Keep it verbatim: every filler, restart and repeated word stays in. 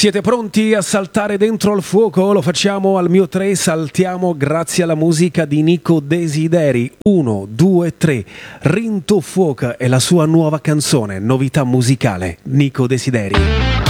Siete pronti a saltare dentro al fuoco? Lo facciamo al mio tre, saltiamo grazie alla musica di Nico Desideri. Uno, due, tre. Rinto Fuoco è la sua nuova canzone, novità musicale. Nico Desideri.